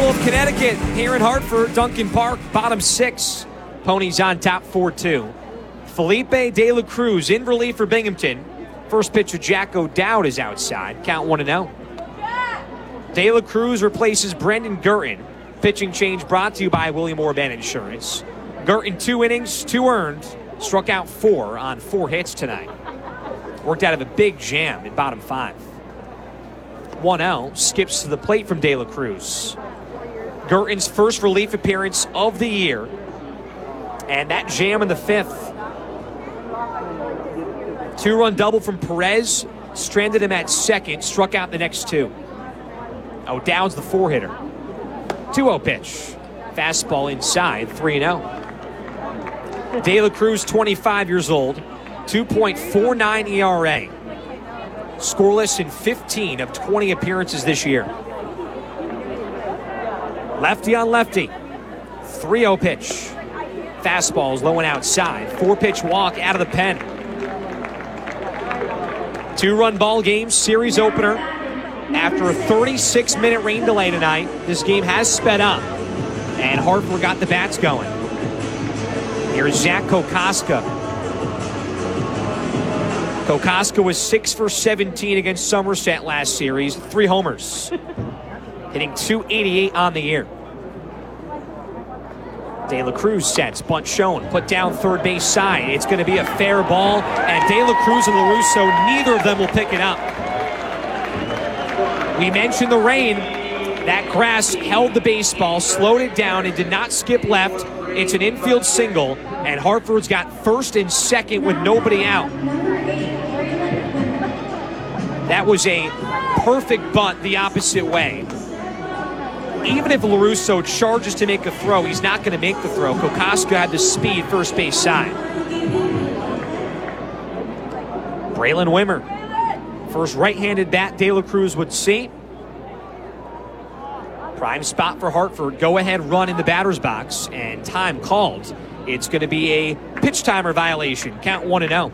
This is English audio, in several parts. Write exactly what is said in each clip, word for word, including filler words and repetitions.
Battle of Connecticut here in Hartford, Duncan Park, bottom six. Ponies on top four two. Felipe De La Cruz in relief for Binghamton. First pitch of Jack O'Dowd is outside. Count one and oh. De La Cruz replaces Brendan Gurton. Pitching change brought to you by William Orban Insurance. Gurton, two innings, two earned. Struck out four on four hits tonight. Worked out of a big jam in bottom five. one oh, skips to the plate from De La Cruz. Gurton's first relief appearance of the year. And that jam in the fifth. Two-run double from Perez. Stranded him at second. Struck out the next two. O'Dowd's the four-hitter. two oh pitch. Fastball inside, three and oh. De La Cruz, twenty-five years old. two point four nine E R A. Scoreless in fifteen of twenty appearances this year. Lefty on lefty. three oh pitch. Fastball's low and outside. Four-pitch walk out of the pen. Two-run ball game, series opener. After a thirty-six minute rain delay tonight, this game has sped up. And Hartford got the bats going. Here's Zach Kokoska. Kokoska was six for seventeen against Somerset last series. Three homers. Hitting two eighty-eight on the year. De La Cruz sets, bunt shown, put down third base side. It's going to be a fair ball, and De La Cruz and LaRusso, neither of them will pick it up. We mentioned the rain. That grass held the baseball, slowed it down, and did not skip left. It's an infield single, and Hartford's got first and second with nobody out. That was a perfect bunt the opposite way. Even if LaRusso charges to make a throw, he's not going to make the throw. Kokoska had the speed first base side. Braylon Wimmer. First right-handed bat De La Cruz would see. Prime spot for Hartford. Go-ahead run in the batter's box. And time called. It's going to be a pitch timer violation. Count one and oh.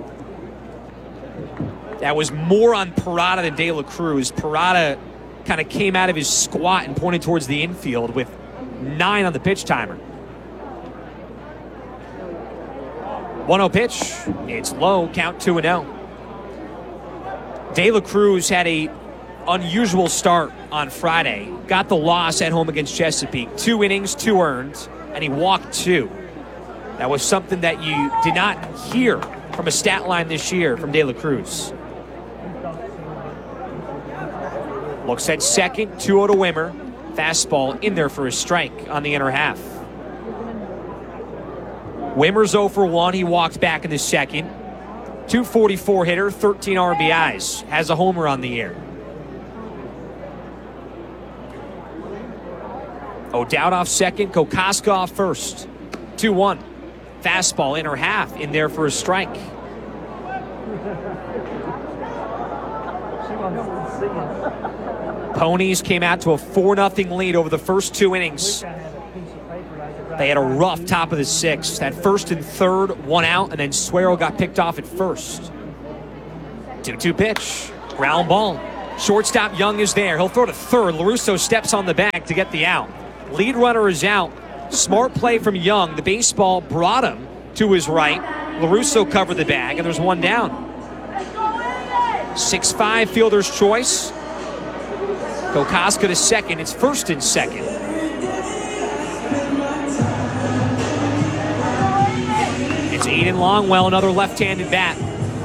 That was more on Parada than De La Cruz. Parada kind of came out of his squat and pointed towards the infield with nine on the pitch timer. one oh pitch. It's low. Count two and oh. De La Cruz had a unusual start on Friday. Got the loss at home against Chesapeake. Two innings, two earned, and he walked two. That was something that you did not hear from a stat line this year from De La Cruz. Looks at second, two oh to Wimmer. Fastball in there for a strike on the inner half. Wimmer's oh for one. He walked back in the second. two forty-four hitter, thirteen R B Is. Has a homer on the year. O'Dowd off second, Kokoska off first. two one. Fastball inner half in there for a strike. Ponies came out to a four nothing lead over the first two innings. They had a rough top of the sixth. That first and third, one out, and then Suero got picked off at first. two two pitch. Ground ball. Shortstop Young is there. He'll throw to third. LaRusso steps on the bag to get the out. Lead runner is out. Smart play from Young. The baseball brought him to his right. LaRusso covered the bag, and there's one down. six five fielder's choice. Kokoska to second. It's first and second. It's Aiden Longwell, another left-handed bat.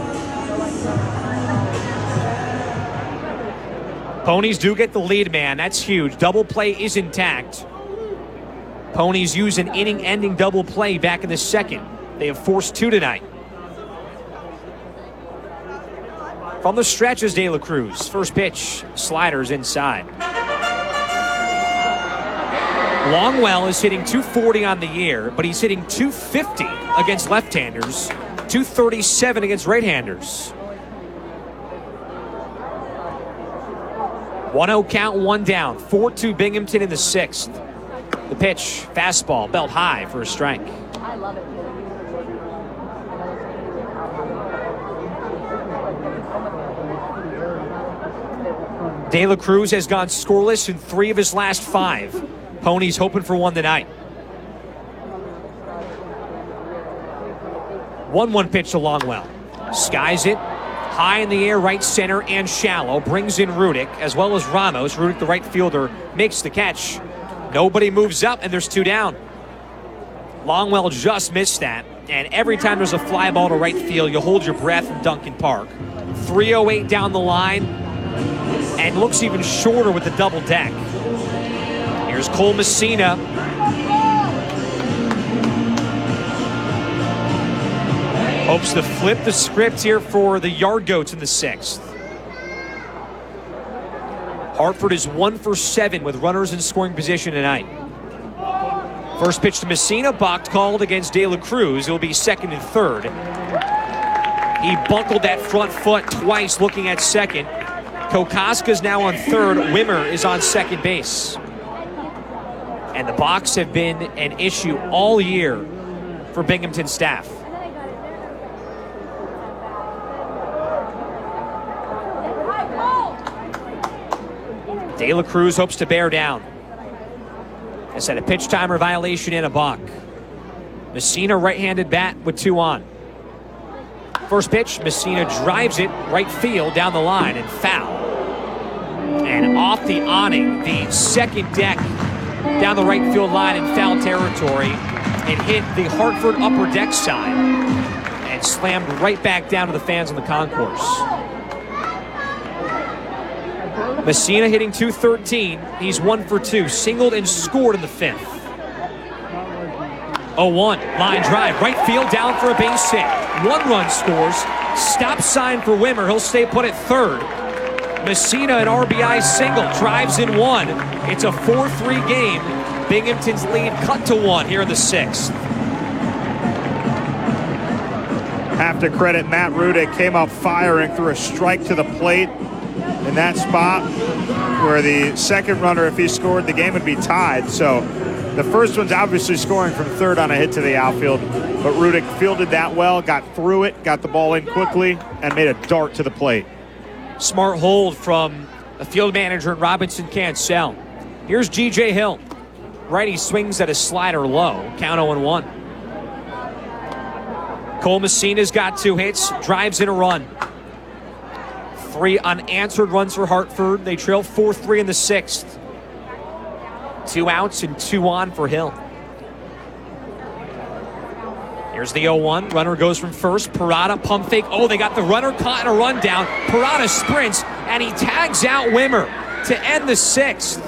Ponies do get the lead man. That's huge. Double play is intact. Ponies use an inning-ending double play back in the second. They have forced two tonight. From the stretch is De La Cruz. First pitch, sliders inside. Longwell is hitting two forty on the year, but he's hitting two fifty against left-handers, two thirty-seven against right-handers. one oh count, one down. four two Binghamton in the sixth. The pitch, fastball, belt high for a strike. I love it. De La Cruz has gone scoreless in three of his last five. Ponies hoping for one tonight. one one pitch to Longwell. Skies it. High in the air, right center and shallow. Brings in Rudick as well as Ramos. Rudick, the right fielder, makes the catch. Nobody moves up, and there's two down. Longwell just missed that. And every time there's a fly ball to right field, you hold your breath in Duncan Park. three oh eight down the line. And looks even shorter with the double deck. Here's Cole Messina. Hopes to flip the script here for the Yard Goats in the sixth. Hartford is one for seven with runners in scoring position tonight. First pitch to Messina, balked called against De La Cruz. It'll be second and third. He bunkled that front foot twice looking at second. Kokoska's now on third. Wimmer is on second base. And the balks have been an issue all year for Binghamton staff. De La Cruz hopes to bear down. Has had a pitch timer violation and a balk. Messina right-handed bat with two on. First pitch, Messina drives it right field down the line and foul. And off the awning, the second deck down the right field line in foul territory. It hit the Hartford upper deck side and slammed right back down to the fans in the concourse. Messina hitting two thirteen. He's one for two. Singled and scored in the fifth. oh one. Line drive. Right field down for a base hit. One run scores. Stop sign for Wimmer. He'll stay put at third. Messina, an R B I single. Drives in one. It's a four three game. Binghamton's lead cut to one here in the sixth. Have to credit Matt Rudick. Came up firing through a strike to the plate. In that spot where the second runner, if he scored, the game would be tied. So the first one's obviously scoring from third on a hit to the outfield, but Rudick fielded that well, got through it, got the ball in quickly, and made a dart to the plate. Smart hold from the field manager and Robinson Cancel. Here's G J Hill. Righty swings at a slider low. Count oh one. Cole Messina's got two hits, drives in a run. Three unanswered runs for Hartford. They trail four three in the sixth. Two outs and two on for Hill. Here's the oh one. Runner goes from first. Parada pump fake. Oh, they got the runner caught in a run down. Parada sprints, and he tags out Wimmer to end the sixth.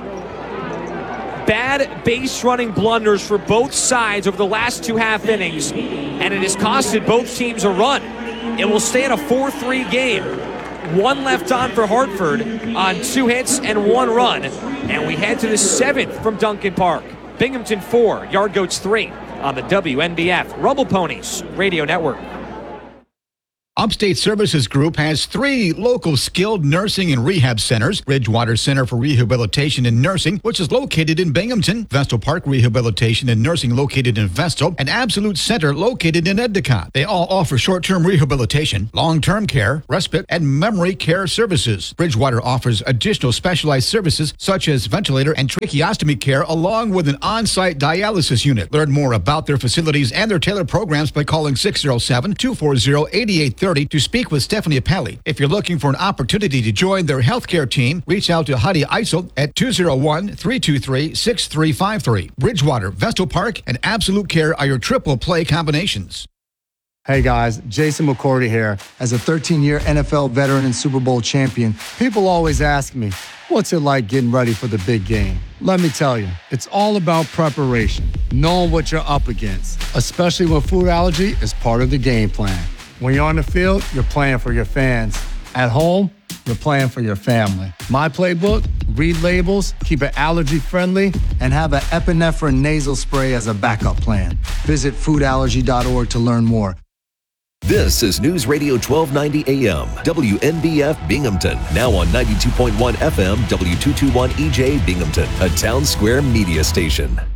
Bad base running blunders for both sides over the last two half innings, and it has costed both teams a run. It will stay in a four three game. One left on for Hartford on two hits and one run. And we head to the seventh from Duncan Park. Binghamton four, Yard Goats three on the W N B F Rumble Ponies Radio Network. Upstate Services Group has three local skilled nursing and rehab centers. Bridgewater Center for Rehabilitation and Nursing, which is located in Binghamton. Vestal Park Rehabilitation and Nursing located in Vestal. And Absolute Center located in Endicott. They all offer short-term rehabilitation, long-term care, respite, and memory care services. Bridgewater offers additional specialized services such as ventilator and tracheostomy care along with an on-site dialysis unit. Learn more about their facilities and their tailored programs by calling six oh seven, two four zero, eight eight three zero to speak with Stephanie Appelli. If you're looking for an opportunity to join their healthcare team, reach out to Heidi Eisel at two oh one, three two three, six three five three. Bridgewater, Vestal Park, and Absolute Care are your triple play combinations. Hey guys, Jason McCourty here. As a thirteen-year N F L veteran and Super Bowl champion, people always ask me, what's it like getting ready for the big game? Let me tell you, it's all about preparation, knowing what you're up against, especially when food allergy is part of the game plan. When you're on the field, you're playing for your fans. At home, you're playing for your family. My playbook, read labels, keep it allergy-friendly, and have an epinephrine nasal spray as a backup plan. Visit food allergy dot org to learn more. This is News Radio twelve ninety A M, W N B F Binghamton, now on ninety-two point one F M, W two twenty-one E J Binghamton, a Town Square media station.